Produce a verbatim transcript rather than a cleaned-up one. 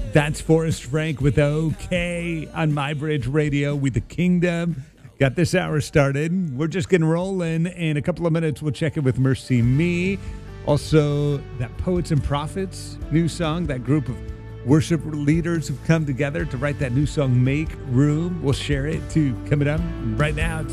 That's Forrest Frank with OK on My Bridge Radio with the Kingdom. Got this hour started. We're just getting rolling. In a couple of minutes, we'll check in with Mercy Me. Also, that Poets and Prophets new song, that group of worship leaders who've come together to write that new song, Make Room. We'll share it too. Coming up right now.